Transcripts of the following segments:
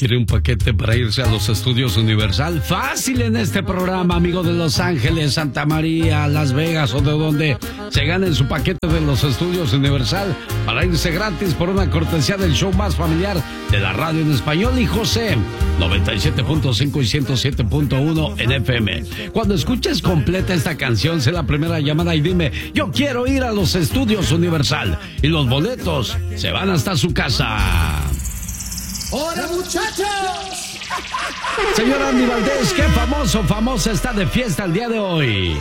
¿Quiere un paquete para irse a los estudios Universal? Fácil en este programa, amigo de Los Ángeles, Santa María, Las Vegas o de donde se ganen su paquete de los estudios Universal para irse gratis por una cortesía del show más familiar de la radio en español y José, 97.5 y 107.1 en FM. Cuando escuches completa esta canción, sé la primera llamada y dime, yo quiero ir a los estudios Universal. Y los boletos se van hasta su casa. ¡Hola, muchachos! Señor Andy Valdés, ¿qué famosa está de fiesta el día de hoy?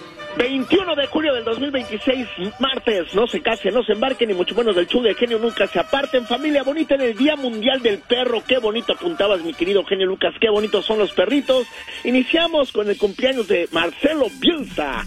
21 de julio del 2026, martes. No se casen, no se embarquen, ni mucho menos del show de Genio Lucas. Se aparten, familia bonita, en el Día Mundial del Perro. Qué bonito apuntabas, mi querido Genio Lucas. Qué bonitos son los perritos. Iniciamos con el cumpleaños de Marcelo Bielsa,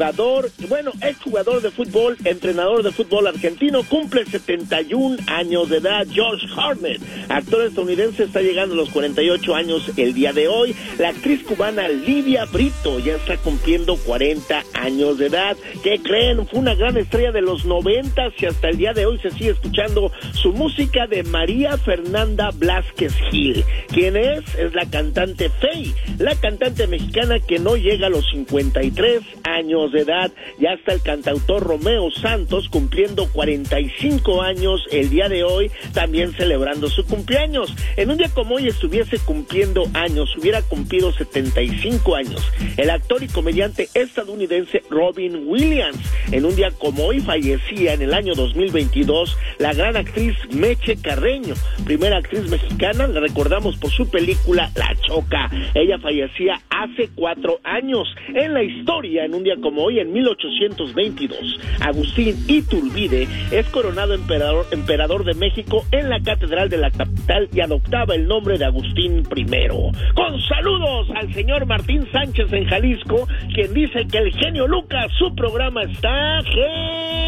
exjugador de fútbol, entrenador de fútbol argentino. Cumple 71 años de edad. Josh Hartnett, actor estadounidense, está llegando a los 48 años el día de hoy. La actriz cubana Lidia Brito ya está cumpliendo 40 años de edad. ¿Qué creen? Fue una gran estrella de los 90 y hasta el día de hoy se sigue escuchando su música, de María Fernanda Blázquez Gil. ¿Quién es? Es la cantante Faye, la cantante mexicana que no llega a los 53 años de edad. Ya está el cantautor Romeo Santos cumpliendo 45 años el día de hoy, también celebrando su cumpleaños. En un día como hoy estuviese cumpliendo años, hubiera cumplido 75 años, el actor y comediante estadounidense Robin Williams. En un día como hoy fallecía en el año 2022 la gran actriz Meche Carreño, primera actriz mexicana. La recordamos por su película La Choca. Ella fallecía hace 4 años. En la historia, en un día como hoy, en 1822, Agustín Iturbide es coronado emperador de México en la catedral de la capital y adoptaba el nombre de Agustín I. Con saludos al señor Martín Sánchez en Jalisco, quien dice que el Genio Lucas, su programa está